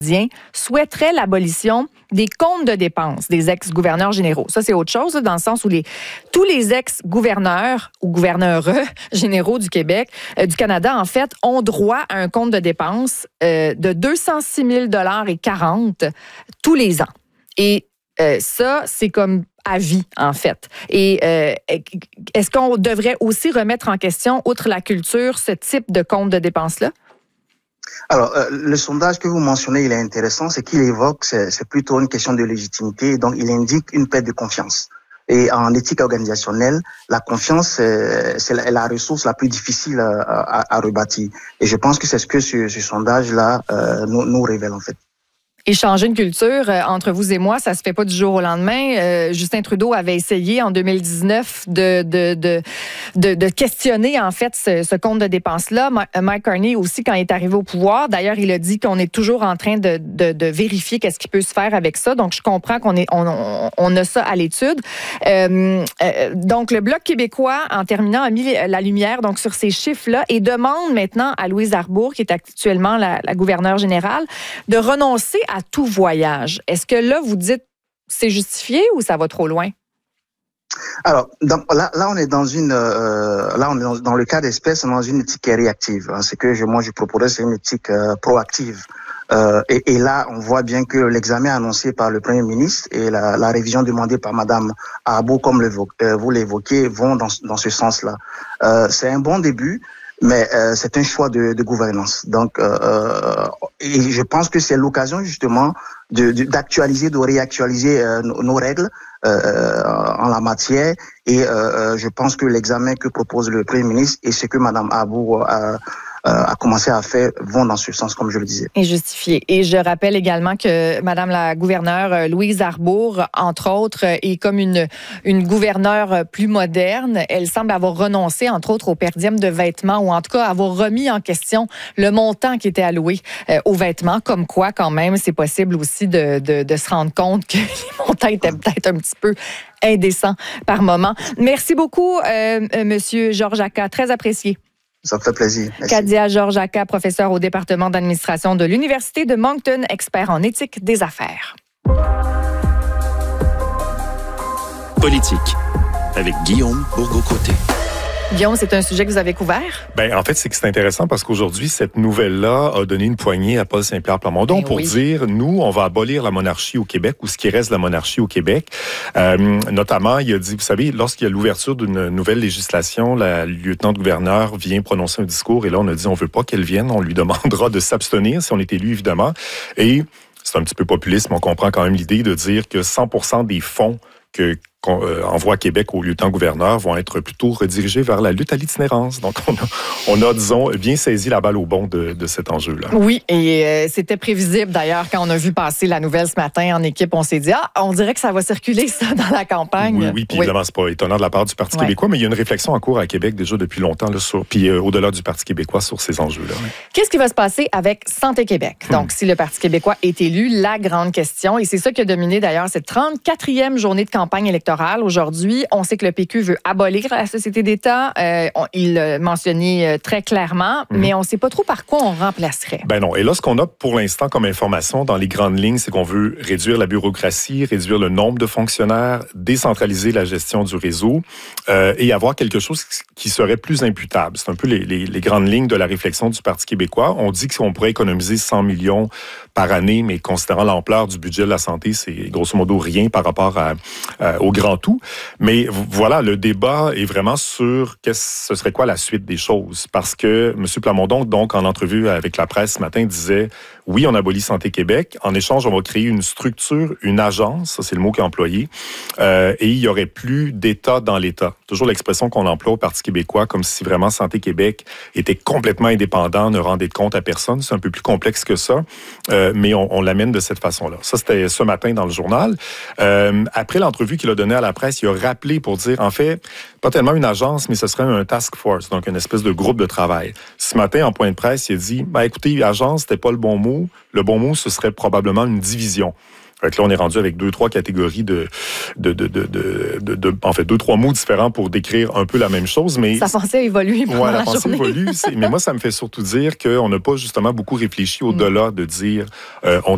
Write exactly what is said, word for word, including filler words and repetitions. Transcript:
souhaiterait l'abolition des comptes de dépenses des ex-gouverneurs généraux. Ça, c'est autre chose, dans le sens où les, tous les ex-gouverneurs ou gouverneurs généraux du Québec, euh, du Canada, en fait, ont droit à un compte de dépenses euh, de deux cent six mille dollars et quarante tous les ans. Et euh, ça, c'est comme à vie, en fait. Et euh, est-ce qu'on devrait aussi remettre en question, outre la culture, ce type de compte de dépenses-là? Alors, euh, le sondage que vous mentionnez, il est intéressant. Ce qu'il évoque, c'est, c'est plutôt une question de légitimité. Donc, il indique une perte de confiance. Et en éthique organisationnelle, la confiance, c'est, c'est la, la ressource la plus difficile à, à, à rebâtir. Et je pense que c'est ce que ce, ce sondage-là euh, nous, nous révèle, en fait. Et changer une culture, euh, entre vous et moi, ça se fait pas du jour au lendemain. Euh, Justin Trudeau avait essayé en deux mille dix-neuf de, de, de, de, de questionner, en fait, ce, ce compte de dépenses-là. Mike Carney aussi, quand il est arrivé au pouvoir, d'ailleurs, il a dit qu'on est toujours en train de, de, de vérifier qu'est-ce qui peut se faire avec ça. Donc, je comprends qu'on est, on, on a ça à l'étude. Euh, euh, donc, le Bloc québécois, en terminant, a mis la lumière donc sur ces chiffres-là et demande maintenant à Louise Arbour, qui est actuellement la, la gouverneure générale, de renoncer à tout voyage. Est-ce que là, vous dites c'est justifié ou ça va trop loin? Alors, dans, là, là, on est dans une, euh, là, on est dans, dans le cas d'espèce, on est dans une éthique réactive. Hein. Ce que je, moi, je proposais, c'est une éthique euh, proactive. Euh, et, et là, on voit bien que l'examen annoncé par le Premier ministre et la, la révision demandée par Madame Arbour, comme le, euh, vous l'évoquez, vont dans, dans ce sens-là. Euh, c'est un bon début. Mais euh, c'est un choix de, de gouvernance. Donc, euh, et je pense que c'est l'occasion justement de, de, d'actualiser, de réactualiser euh, nos, nos règles euh, en la matière. Et euh, je pense que l'examen que propose le Premier ministre et ce que Madame Arbour a, a commencé à faire vont dans ce sens, comme je le disais. Et justifié. Et je rappelle également que Madame la gouverneure Louise Arbour, entre autres, est comme une, une gouverneure plus moderne. Elle semble avoir renoncé, entre autres, au per diem de vêtements ou en tout cas avoir remis en question le montant qui était alloué euh, aux vêtements. Comme quoi, quand même, c'est possible aussi de, de, de se rendre compte que les montants étaient peut-être un petit peu indécents par moment. Merci beaucoup, euh, euh, Monsieur Georges Aka. Très apprécié. Ça me fait plaisir. Merci. Kadia Georges Aka, professeur au département d'administration de l'Université de Moncton, expert en éthique des affaires. Politique, avec Guillaume Bourgault-Côté. Guillaume, c'est un sujet que vous avez couvert? Ben, en fait, c'est que c'est intéressant parce qu'aujourd'hui, cette nouvelle-là a donné une poignée à Paul Saint-Pierre Plamondon ben pour oui. dire, nous, on va abolir la monarchie au Québec ou ce qui reste de la monarchie au Québec. Euh, notamment, il a dit, vous savez, lorsqu'il y a l'ouverture d'une nouvelle législation, la lieutenant-gouverneur vient prononcer un discours et là, on a dit, on veut pas qu'elle vienne, on lui demandera de s'abstenir si on est élu, évidemment. Et c'est un petit peu populiste, mais on comprend quand même l'idée de dire que cent pour cent des fonds que qu'on euh, envoie à Québec au lieutenant-gouverneur vont être plutôt redirigés vers la lutte à l'itinérance. Donc, on a, on a, disons, bien saisi la balle au bon de, de cet enjeu-là. Oui, et euh, c'était prévisible, d'ailleurs, quand on a vu passer la nouvelle ce matin en équipe, on s'est dit, ah, on dirait que ça va circuler, ça, dans la campagne. Oui, oui, puis oui. évidemment, c'est pas étonnant de la part du Parti ouais. québécois, mais il y a une réflexion en cours à Québec déjà depuis longtemps, là, sur, puis euh, au-delà du Parti québécois, sur ces enjeux-là. Oui. Qu'est-ce qui va se passer avec Santé Québec? Hmm. Donc, si le Parti québécois est élu, la grande question, et c'est ça qui a dominé, d'ailleurs, cette trente-quatrième journée de campagne électorale aujourd'hui. On sait que le P Q veut abolir la Société d'État. Euh, on, il l'a mentionné très clairement, mmh. mais on ne sait pas trop par quoi on remplacerait. Ben non. Et là, ce qu'on a pour l'instant comme information dans les grandes lignes, c'est qu'on veut réduire la bureaucratie, réduire le nombre de fonctionnaires, décentraliser la gestion du réseau euh, et avoir quelque chose qui serait plus imputable. C'est un peu les, les, les grandes lignes de la réflexion du Parti québécois. On dit qu'on pourrait économiser cent millions par année, mais considérant l'ampleur du budget de la santé, c'est grosso modo rien par rapport à, à, au grand tout. Mais voilà, le débat est vraiment sur qu'est-ce, ce serait quoi la suite des choses. Parce que M. Plamondon, donc, en entrevue avec la presse ce matin, disait « Oui, on abolit Santé Québec. En échange, on va créer une structure, une agence, ça c'est le mot qui est employé, euh, et il n'y aurait plus d'État dans l'État. » Toujours l'expression qu'on emploie au Parti québécois, comme si vraiment Santé Québec était complètement indépendant, ne rendait de compte à personne. C'est un peu plus complexe que ça, euh, mais on, on l'amène de cette façon-là. Ça, c'était ce matin dans le journal. Euh, après l'entrevue qu'il a donnée à la presse, il a rappelé pour dire, en fait, pas tellement une agence, mais ce serait un task force, donc une espèce de groupe de travail. Ce matin, en point de presse, il a dit, ben, écoutez, agence, c'était pas le bon mot. Le bon mot, ce serait probablement une division. Fait que là, on est rendu avec deux, trois catégories de, de, de, de, de, de, de, en fait, deux, trois mots différents pour décrire un peu la même chose, mais... Ça pensait évoluer pendant ouais, la, la pensée journée. évolue, mais moi, ça me fait surtout dire qu'on n'a pas justement beaucoup réfléchi au-delà de dire, euh, on